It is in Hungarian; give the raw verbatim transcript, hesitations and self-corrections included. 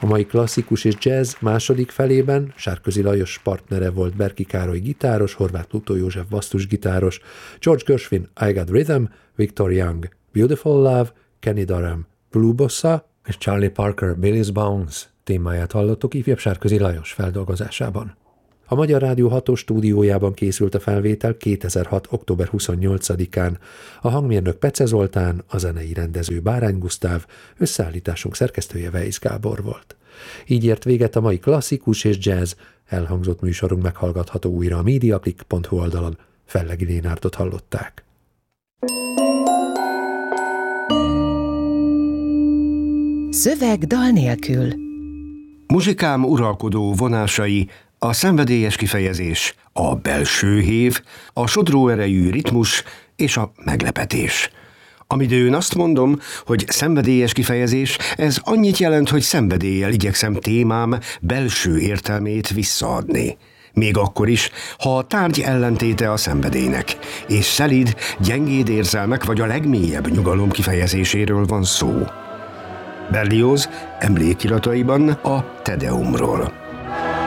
A mai klasszikus és jazz második felében Sárközi Lajos partnere volt Berki Károly gitáros, Horváth Lutó József basszusgitáros, George Gershwin I Got Rhythm, Victor Young Beautiful Love, Kenny Dorham Blue Bossa és Charlie Parker Billy's Bones témáját hallottuk ifjabb Sárközi Lajos feldolgozásában. A Magyar Rádió hatós stúdiójában készült a felvétel kétezer-hat. október huszonnyolcadikán. A hangmérnök Pece Zoltán, a zenei rendező Bárány Gusztáv, összeállításunk szerkesztője Weisz Gábor volt. Így ért véget a mai klasszikus és jazz, elhangzott műsorunk meghallgatható újra a mediaclick pont hu oldalon. Fellegi Lénárdot hallották. Szöveg dal nélkül. Muzsikám uralkodó vonásai, a szenvedélyes kifejezés, a belső hév, a sodró erejű ritmus és a meglepetés. Amidőn azt mondom, hogy szenvedélyes kifejezés, ez annyit jelent, hogy szenvedéllyel igyekszem témám belső értelmét visszaadni. Még akkor is, ha a tárgy ellentéte a szenvedélynek, és szelíd, gyengéd érzelmek vagy a legmélyebb nyugalom kifejezéséről van szó. Berlioz emlékirataiban a Te Deumról.